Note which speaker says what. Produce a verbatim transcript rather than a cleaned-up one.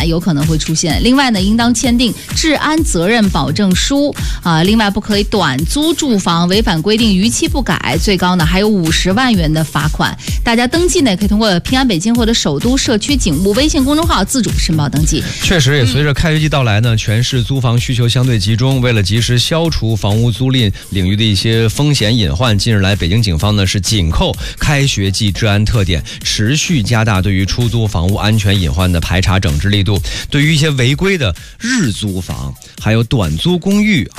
Speaker 1: 法有可能会出现。另外呢，应当签订治安责任保证书啊。另外，不可以短租住房，违反规定逾期不改，最高呢还有五十万元的罚款。大家登记呢，可以通过平安北京或者首都社区警务微信公众号自主申报登记。
Speaker 2: 确实，也随着开学季到来呢，全市租房需求相对集中，为了及时消除房屋租赁领域的一些风险隐患，近日来北京警方呢是紧扣开学季治安特点，持续加大对于出租房屋安全隐患的排查整治力度。对于一些违规的日租房还有短租公寓